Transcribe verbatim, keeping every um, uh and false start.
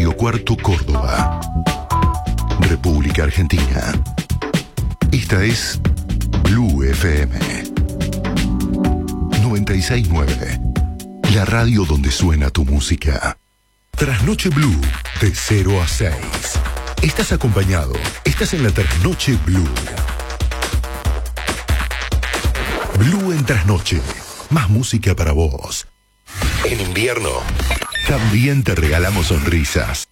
Río Cuarto, Córdoba, República Argentina. Esta es Blue F M noventa y seis punto nueve, la radio donde suena tu música. Trasnoche Blue, de cero a seis. Estás acompañado, estás en la Trasnoche Blue. Blue en Trasnoche, más música para vos. En invierno, también te regalamos sonrisas.